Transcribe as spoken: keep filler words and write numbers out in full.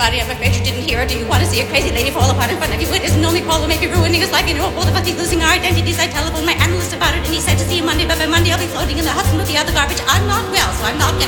anybody. I'm afraid you didn't hear her. Do you want to see a crazy lady fall apart in front of you? It isn't only Paul who may be ruining his life. You know, both of us be losing our identities. I telephoned my analyst about it, and he said to see you Monday, but by Monday I'll be floating in the Hudson with the other garbage. I'm not well, so I'm not